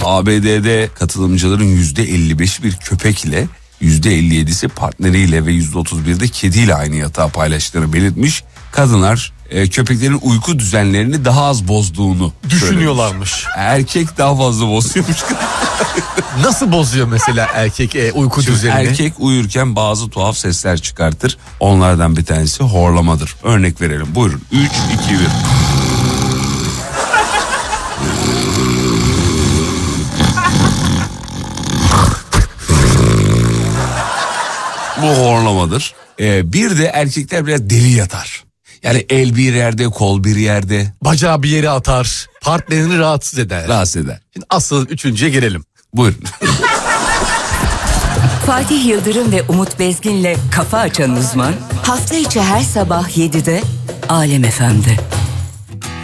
ABD'de katılımcıların %55'i bir köpekle, %57'si partneriyle ve %31'de kediyle aynı yatağı paylaştığını belirtmiş. Kadınlar köpeklerin uyku düzenlerini daha az bozduğunu düşünüyorlarmış. Söylemiş. Erkek daha fazla bozuyormuş. Nasıl bozuyor mesela erkek uyku düzenini? Erkek uyurken bazı tuhaf sesler çıkartır. Onlardan bir tanesi horlamadır. Örnek verelim. Buyurun. 3, 2, 1. Bu horlamadır. Bir de erkekler biraz deli yatar. Yani el bir yerde, kol bir yerde. Bacağı bir yere atar. Partnerini rahatsız eder. Rahatsız eder. Şimdi asıl üçüncüye gelelim. Buyurun. Fatih Yıldırım ve Umut Bezgin'le Kafa Açan Uzman hafta içi her sabah 7'de Alem FM'de.